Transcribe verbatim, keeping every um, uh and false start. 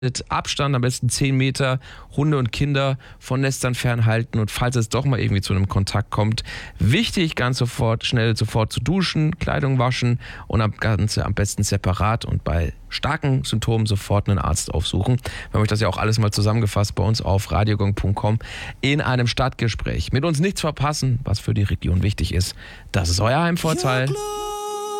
Mit Abstand, am besten zehn Meter, Hunde und Kinder von Nestern fernhalten und falls es doch mal irgendwie zu einem Kontakt kommt, wichtig, ganz sofort, schnell sofort zu duschen, Kleidung waschen und am Ganze am besten separat und bei starken Symptomen sofort einen Arzt aufsuchen. Wir haben euch das ja auch alles mal zusammengefasst bei uns auf radiogong punkt com in einem Stadtgespräch. Mit uns nichts verpassen, was für die Region wichtig ist. Das ist euer Heim Pforzheim.